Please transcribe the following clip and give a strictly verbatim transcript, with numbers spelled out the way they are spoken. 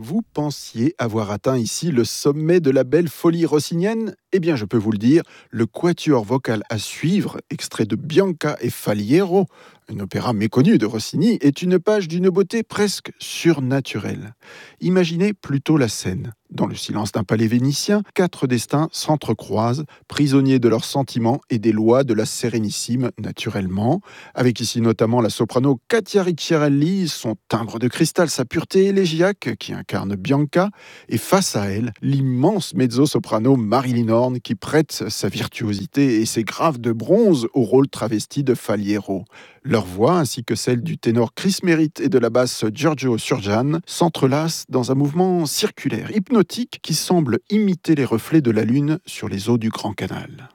Vous pensiez avoir atteint ici le sommet de la belle folie rossinienne? Eh bien, je peux vous le dire, le quatuor vocal à suivre, extrait de Bianca e Faliero, un opéra méconnu de Rossini, est une page d'une beauté presque surnaturelle. Imaginez plutôt la scène. Dans le silence d'un palais vénitien, quatre destins s'entrecroisent, prisonniers de leurs sentiments et des lois de la Sérénissime, naturellement, avec ici notamment la soprano Katia Ricciarelli, son timbre de cristal, sa pureté élégiaque qui incarne Bianca, et face à elle, l'immense mezzo-soprano Marilyn Horne qui prête sa virtuosité et ses graves de bronze au rôle travesti de Faliero. Leur voix, ainsi que celle du ténor Chris Merritt et de la basse Giorgio Surjan, s'entrelacent dans un mouvement circulaire, hypnotique, qui semble imiter les reflets de la lune sur les eaux du Grand Canal.